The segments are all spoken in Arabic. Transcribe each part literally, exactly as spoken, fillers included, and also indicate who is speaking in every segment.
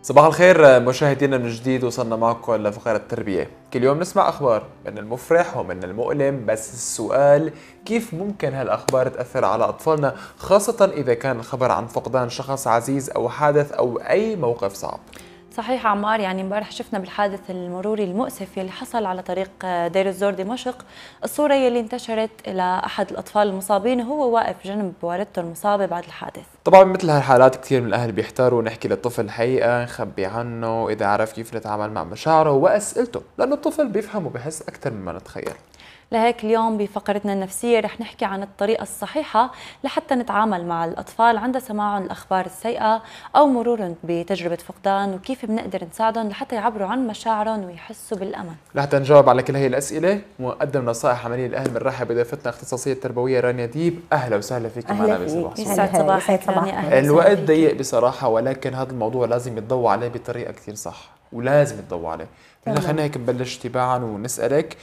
Speaker 1: صباح الخير مشاهدينا من جديد. وصلنا معكم لفقرة التربية. كل يوم نسمع أخبار من المفرح ومن المؤلم، بس السؤال كيف ممكن هالأخبار تأثر على أطفالنا، خاصة إذا كان الخبر عن فقدان شخص عزيز أو حادث أو أي موقف صعب.
Speaker 2: صحيح عمار، يعني امبارح شفنا بالحادث المروري المؤسف يلي حصل على طريق دير الزور دمشق الصورة يلي انتشرت إلى أحد الأطفال المصابين وهو واقف جنب والدته المصابة بعد الحادث.
Speaker 1: طبعا مثل هالحالات كثير من الأهل بيحتاروا نحكي للطفل الحقيقة، نخبي عنه إذا عرف كيف نتعامل مع مشاعره وأسئلته، لأنه الطفل بيفهم وبيحس أكثر مما نتخيل.
Speaker 2: لهيك اليوم بفقرتنا النفسية رح نحكي عن الطريقة الصحيحة لحتى نتعامل مع الأطفال عند سماعهم الأخبار السيئة أو مرورهم بتجربة فقدان، وكيف بنقدر نساعدهم لحتى يعبروا عن مشاعرهم ويحسوا بالأمان.
Speaker 1: لحتى نجاوب على كل هي الأسئلة ونقدم نصائح عملية للأهل، بنرحب بضيفتنا اختصاصية التربوية رانيا ديب. أهلا وسهلا فيك معنا بصباح
Speaker 2: يسعد صباحك رانيا.
Speaker 1: الوقت ضيق بصراحة، ولكن هذا الموضوع لازم يتضوى عليه بطريقة كثير صح، ولازم يتضوى عليه. خلينا هيك نبلش تباعا ونسألك،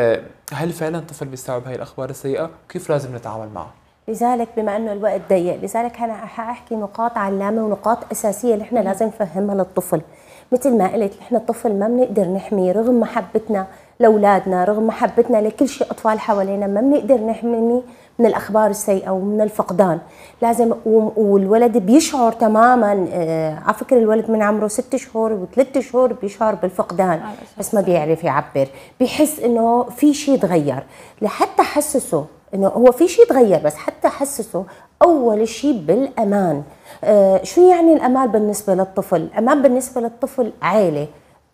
Speaker 1: هل فعلا الطفل بيستوعب هاي الأخبار السيئة؟ وكيف لازم نتعامل معه؟
Speaker 3: لذلك بما انه الوقت ضيق، لذلك انا حاحكي نقاط علامه ونقاط اساسيه اللي احنا لازم نفهمها للطفل. مثل ما قلت، احنا الطفل ما بنقدر نحميه رغم محبتنا لاولادنا، رغم محبتنا لكل شيء اطفال حوالينا، ما بنقدر نحميه من الاخبار السيئه ومن الفقدان. لازم والولد بيشعر تماما، على فكره الولد من عمره ست شهور وثلاث شهور بيشعر بالفقدان، بس ما بيعرف يعبر، بيحس انه في شيء تغير. لحتى حسسه انه هو في شيء تغير، بس حتى حسسه اول شيء بالامان. آه شو يعني الامان بالنسبه للطفل؟ الامان بالنسبه للطفل عائله،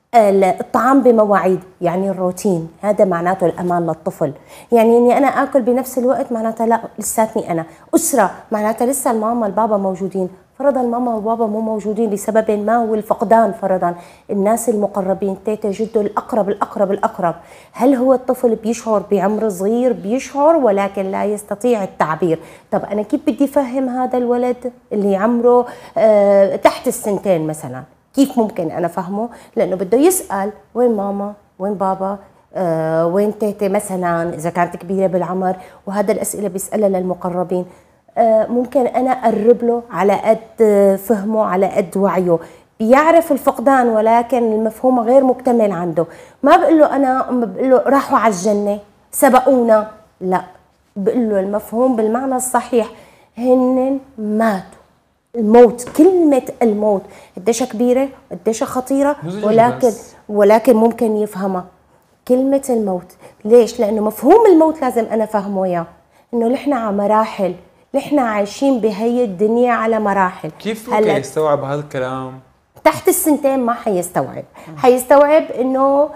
Speaker 3: الطعام بمواعيد، يعني الروتين، هذا معناته الامان للطفل. يعني اني انا اكل بنفس الوقت معناتها لا لساتني انا. اسره معناتها لسه الماما البابا موجودين. فرضا الماما والبابا مو موجودين لسبب ما، هو الفقدان. فرضا الناس المقربين، تيتا جده الاقرب الاقرب الاقرب. هل هو الطفل بيشعر بعمر صغير؟ بيشعر ولكن لا يستطيع التعبير. طب انا كيف بدي افهم هذا الولد اللي عمره آه تحت السنتين مثلا؟ كيف ممكن انا فهمه؟ لانه بده يسال وين ماما؟ وين بابا؟ آه وين تيتا مثلا اذا كانت كبيره بالعمر؟ وهذا الاسئله بيسالها للمقربين. آه ممكن انا اقرب له على قد فهمه، على قد وعيه. بيعرف الفقدان ولكن المفهوم غير مكتمل عنده. ما بقول له انا بقول له راحوا على الجنه، سبقونا، لا، بقول له المفهوم بالمعنى الصحيح، هن ماتوا. الموت، كلمة الموت قديش كبيرة، قديش خطيرة، ولكن ولكن ممكن يفهمها. كلمة الموت، ليش؟ لأنه مفهوم الموت لازم أنا فهمه إياه، إنه نحن على مراحل، نحن عايشين بهي الدنيا على مراحل.
Speaker 1: كيف ممكن يستوعب هذا الكلام؟
Speaker 3: تحت السنتين ما حيستوعب، حيستوعب إنه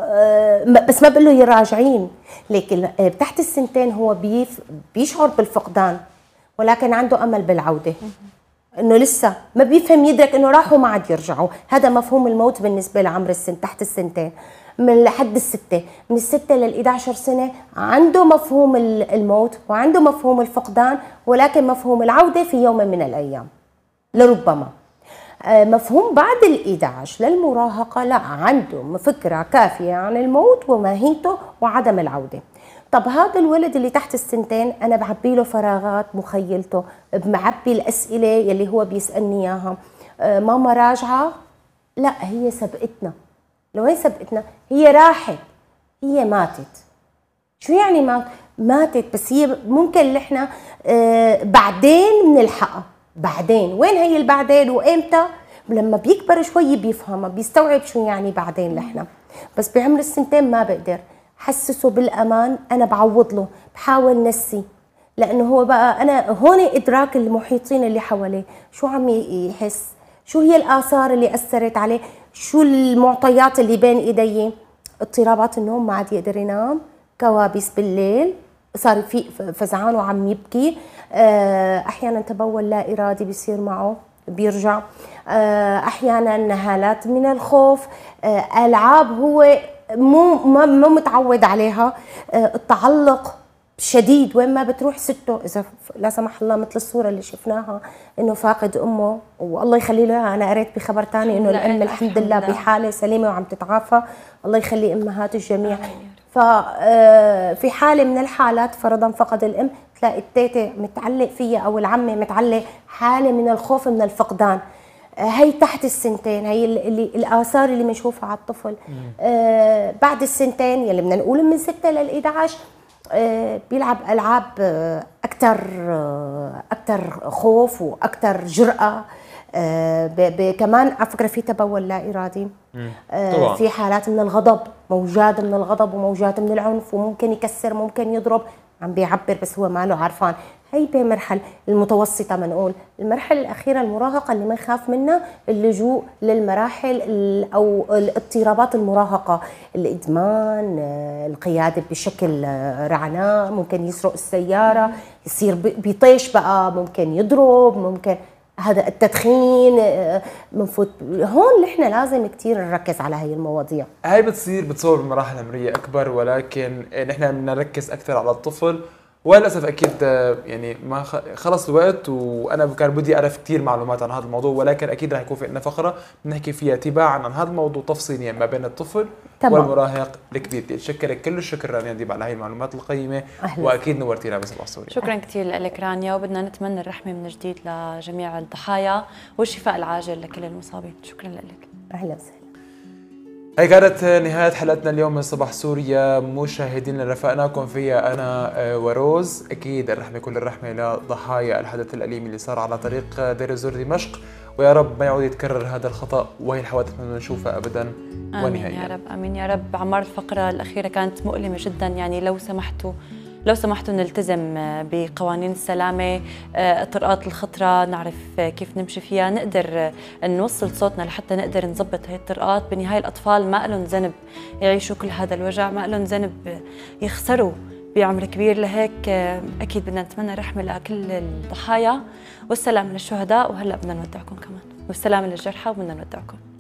Speaker 3: بس ما بقول له يراجعين، لكن تحت السنتين هو بيف بيشعر بالفقدان ولكن عنده أمل بالعودة، انه لسه ما بيفهم يدرك انه راحوا ما عاد يرجعوا. هذا مفهوم الموت بالنسبه لعمر السن تحت السنتين. من لحد السته، من السته لل إحدى عشرة سنه عنده مفهوم الموت وعنده مفهوم الفقدان، ولكن مفهوم العوده في يوم من الايام لربما. مفهوم بعد ال إحدى عشر للمراهقه لا، عنده فكره كافيه عن الموت وماهيته وعدم العوده. طب هذا الولد اللي تحت السنتين انا بعبي له فراغات مخيلته، بعبي الاسئله يلي هو بيسالني اياها. آه ماما راجعه؟ لا، هي سبقتنا. لوين سبقتنا؟ هي راحت، هي ماتت. شو يعني مات؟ ماتت، بس هي ممكن نحن آه بعدين بنلحقها. بعدين وين هي البعدين وامتى؟ لما بيكبر شوي بيفهمها، بيستوعب شو يعني بعدين نحن. بس بعمر السنتين ما بقدر حسسه بالامان. انا بعوض له، بحاول نسي، لانه هو بقى انا هون ادراك المحيطين اللي حواليه، شو عم يحس، شو هي الاثار اللي اثرت عليه، شو المعطيات اللي بين ايديه. اضطرابات النوم، ما عاد يقدر ينام، كوابيس بالليل، صار في فزعان وعم يبكي، احيانا تبول لا ارادي بيصير معه بيرجع، احيانا هالات من الخوف، العاب هو مو مو متعود عليها، التعلق شديد، وين ما بتروح سته اذا لا سمح الله، مثل الصوره اللي شفناها انه فاقد امه والله يخلي له. انا قريت بخبر ثاني انه الام الحمد لله بحاله سليمه وعم تتعافى، الله يخلي امهات الجميع. ففي حاله من الحالات فرضا فقد الام، تلاقي التيته متعلق فيها او العمه متعلق، حاله من الخوف من الفقدان. هي تحت السنتين، هي اللي الاثار اللي بنشوفها على الطفل. آه بعد السنتين يلي بدنا نقول من ستة ل إحدى عشر آه بيلعب العاب آه اكثر آه اكثر خوف واكثر جرأه. آه كمان على فكره في تبول لا ارادي. آه في حالات من الغضب، موجات من الغضب وموجات من العنف، وممكن يكسر ممكن يضرب، عم بيعبر بس هو ما له عرفان. هي بمرحله المتوسطه بنقول. المرحله الاخيره المراهقه اللي ما نخاف منها اللجوء للمراحل او الاضطرابات المراهقه، الادمان، القياده بشكل رعناء، ممكن يسرق السياره، يصير بيطيش بقى، ممكن يضرب، ممكن هذا التدخين بنفوت هون. نحن لازم كثير نركز على هي المواضيع.
Speaker 1: هاي بتصير بتصور بمراحل عمريه اكبر، ولكن نحن بدنا نركز اكثر على الطفل. وللاسف اكيد يعني ما خلص الوقت، وانا كان بدي اعرف كثير معلومات عن هذا الموضوع، ولكن اكيد رح يكون في لنا فقره بنحكي فيها تباعا عن هذا الموضوع تفصيليا ما بين الطفل تمام. والمراهق الكبير. بتشكرك كل الشكر رانيا ديب على هاي المعلومات القيمه، واكيد نورتينا بصباح سوريا.
Speaker 2: شكرا كثير لك رانيا، وبدنا نتمنى الرحمه من جديد لجميع الضحايا والشفاء العاجل لكل المصابين. شكرا لك.
Speaker 3: اهلا وسهلا.
Speaker 1: هي كانت نهاية حلقتنا اليوم من صباح سوريا. مشاهدينا رفقناكم فيها أنا وروز. أكيد الرحمة كل الرحمة لضحايا الحدث الأليم اللي صار على طريق دير الزور دمشق، ويا رب ما يعود يتكرر هذا الخطأ وهي الحوادث ما نشوفها أبدا ونهائيا.
Speaker 2: آمين يا رب. آمين يا رب. عمار الفقرة الأخيرة كانت مؤلمة جدا، يعني لو سمحتوا لو سمحتوا نلتزم بقوانين السلامة، الطرقات الخطرة نعرف كيف نمشي فيها، نقدر نوصل صوتنا لحتى نقدر نظبط هاي الطرقات. بالنهاية الأطفال ما لهم ذنب يعيشوا كل هذا الوجع، ما لهم ذنب يخسروا بعمر كبير. لهيك أكيد بدنا نتمنى رحمة لكل الضحايا والسلام للشهداء، وهلأ بدنا نودعكم كمان، والسلام للجرحى وبدنا نودعكم.